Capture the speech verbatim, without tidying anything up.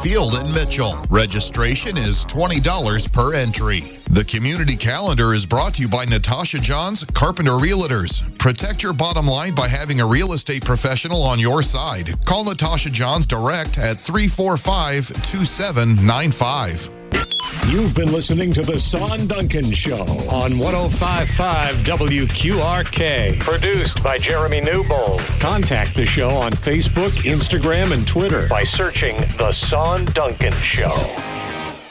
Field in Mitchell. Registration is twenty dollars per entry. The community calendar is brought to you by Natasha Johns Carpenter Realtors. Protect your bottom line by having a real estate professional on your side. Call Natasha Johns direct at three four five, two seven nine five. You've been listening to The Son Duncan Show on one oh five point five W Q R K. Produced by Jeremy Newbold. Contact the show on Facebook, Instagram, and Twitter by searching The Son Duncan Show.